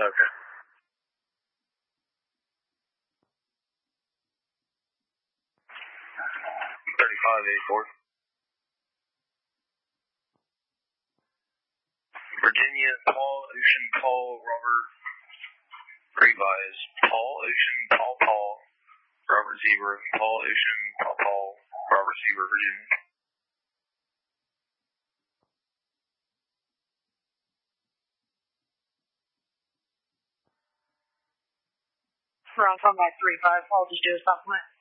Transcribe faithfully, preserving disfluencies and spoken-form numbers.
Okay. thirty-five eighty-four. Virginia, Paul, Ocean, Paul, Robert, Revise. Paul, Ocean, Paul, Paul, Robert Zebra, Paul, Ocean, Paul, Paul, Robert Zebra, Virginia. We're on combat three five, Paul, just do a supplement.